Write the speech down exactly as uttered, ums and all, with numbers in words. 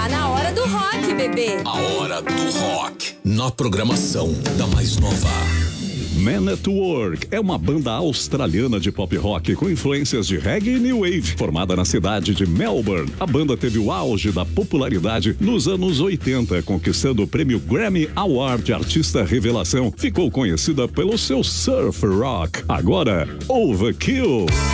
na hora do rock, bebê. A hora do rock, na programação da mais nova. Man at Work é uma banda australiana de pop rock com influências de reggae e new wave, formada na cidade de Melbourne. A banda teve o auge da popularidade nos anos oitenta, conquistando o prêmio Grammy Award de Artista Revelação. Ficou conhecida pelo seu surf rock. Agora, Overkill.